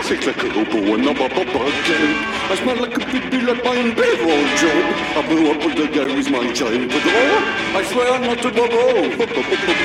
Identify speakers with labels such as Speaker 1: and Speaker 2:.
Speaker 1: Six like a hobo and I'm up again. I smell like a baby like buying payroll job. I blew up with the Gary's my giant patrol. I swear not to bubble.